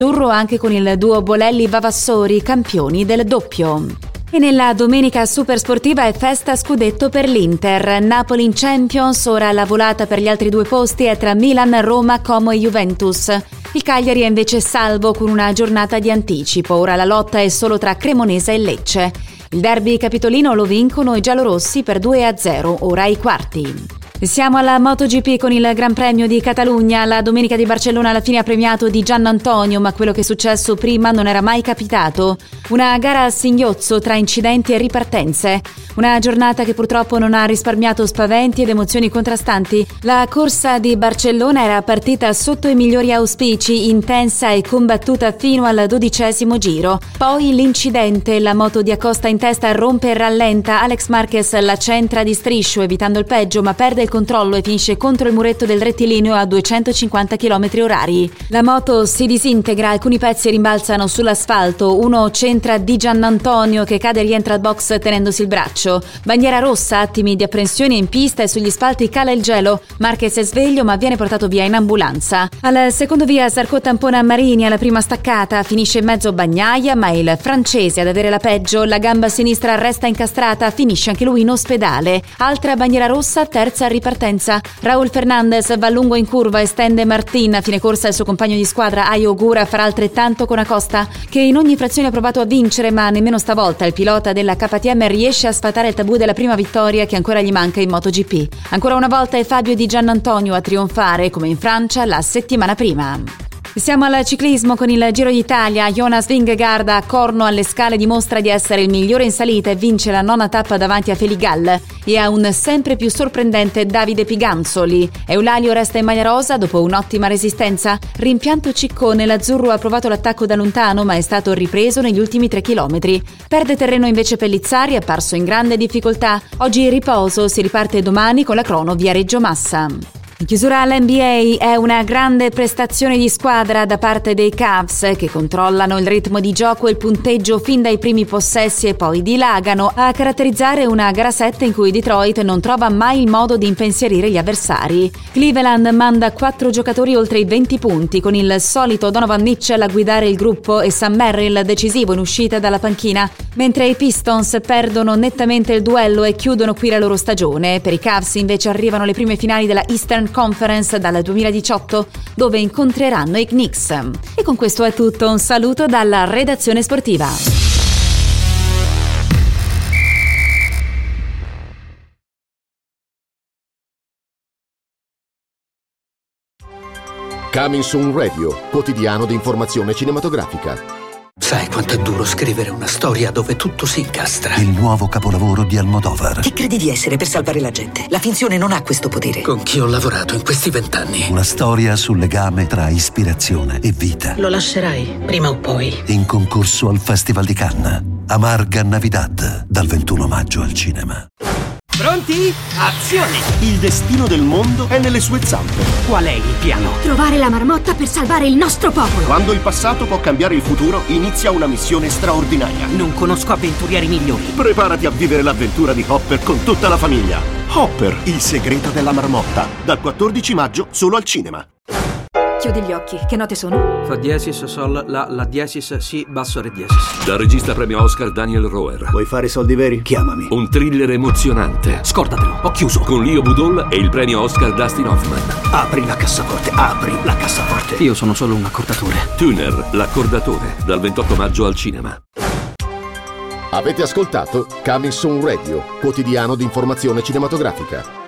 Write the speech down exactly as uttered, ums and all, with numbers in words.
azzurro anche con il duo Bolelli-Vavassori, campioni del doppio. E nella domenica supersportiva è festa scudetto per l'Inter. Napoli in Champions, ora la volata per gli altri due posti è tra Milan, Roma, Como e Juventus. Il Cagliari è invece salvo con una giornata di anticipo, ora la lotta è solo tra Cremonese e Lecce. Il derby capitolino lo vincono i giallorossi per due a zero, ora ai quarti. Siamo alla MotoGP con il Gran Premio di Catalogna. La domenica di Barcellona alla fine ha premiato Di Giannantonio, ma quello che è successo prima non era mai capitato. Una gara a singhiozzo tra incidenti e ripartenze. Una giornata che purtroppo non ha risparmiato spaventi ed emozioni contrastanti. La corsa di Barcellona era partita sotto i migliori auspici, intensa e combattuta fino al dodicesimo giro. Poi l'incidente, la moto di Acosta in testa rompe e rallenta. Alex Marquez la centra di striscio evitando il peggio, ma perde il controllo e finisce contro il muretto del rettilineo a duecentocinquanta chilometri orari. La moto si disintegra, alcuni pezzi rimbalzano sull'asfalto, uno centra Di Giannantonio che cade e rientra al box tenendosi il braccio. Bandiera rossa, attimi di apprensione in pista e sugli spalti cala il gelo. Marquez è sveglio ma viene portato via in ambulanza. Al secondo via Zarco tampona Marini alla prima staccata, finisce in mezzo Bagnaia ma è il francese ad avere la peggio, la gamba sinistra resta incastrata, finisce anche lui in ospedale. Altra bandiera rossa, terza ripartenza. Raúl Fernández va lungo in curva, estende Martin, a fine corsa il suo compagno di squadra Ayo Ogura farà altrettanto con Acosta, che in ogni frazione ha provato a vincere, ma nemmeno stavolta il pilota della K T M riesce a sfatare il tabù della prima vittoria che ancora gli manca in MotoGP. Ancora una volta è Fabio Di Giannantonio a trionfare, come in Francia la settimana prima. Siamo al ciclismo con il Giro d'Italia. Jonas Vingegaard a Corno alle Scale dimostra di essere il migliore in salita e vince la nona tappa davanti a Feligal e a un sempre più sorprendente Davide Piganzoli. Eulalio resta in maglia rosa dopo un'ottima resistenza. Rimpianto Ciccone, l'azzurro ha provato l'attacco da lontano ma è stato ripreso negli ultimi tre chilometri. Perde terreno invece Pellizzari, apparso in grande difficoltà. Oggi riposo, si riparte domani con la crono via Reggio Massa. In chiusura all'N B A è una grande prestazione di squadra da parte dei Cavs che controllano il ritmo di gioco e il punteggio fin dai primi possessi e poi dilagano a caratterizzare una gara sette in cui Detroit non trova mai il modo di impensierire gli avversari. Cleveland manda quattro giocatori oltre i venti punti con il solito Donovan Mitchell a guidare il gruppo e Sam Merrill decisivo in uscita dalla panchina, mentre i Pistons perdono nettamente il duello e chiudono qui la loro stagione. Per i Cavs invece arrivano le prime finali della Eastern Conference dal duemiladiciotto, dove incontreranno i Knicks. E con questo è tutto, un saluto dalla redazione sportiva. Coming Soon Radio, quotidiano di informazione cinematografica. Sai quanto è duro scrivere una storia dove tutto si incastra? Il nuovo capolavoro di Almodovar. Chi credi di essere per salvare la gente? La finzione non ha questo potere. Con chi ho lavorato in questi vent'anni? Una storia sul legame tra ispirazione e vita. Lo lascerai, prima o poi. In concorso al Festival di Cannes. Amarga Navidad, dal ventuno maggio al cinema. Pronti? Azione! Il destino del mondo è nelle sue zampe. Qual è il piano? Trovare la marmotta per salvare il nostro popolo. Quando il passato può cambiare il futuro, inizia una missione straordinaria. Non conosco avventurieri migliori. Preparati a vivere l'avventura di Hopper con tutta la famiglia. Hopper, il segreto della marmotta. Dal quattordici maggio solo al cinema. Chiudi gli occhi, che note sono? Fa diesis, sol, la, la diesis, si, basso, re diesis. Dal regista premio Oscar Daniel Roher. Vuoi fare soldi veri? Chiamami. Un thriller emozionante. Scordatelo, ho chiuso. Con Leo Budol e il premio Oscar Dustin Hoffman. Apri la cassaforte, apri la cassaforte. Io sono solo un accordatore. Tuner, l'accordatore, dal ventotto maggio al cinema. Avete ascoltato Coming Soon Radio, quotidiano di informazione cinematografica.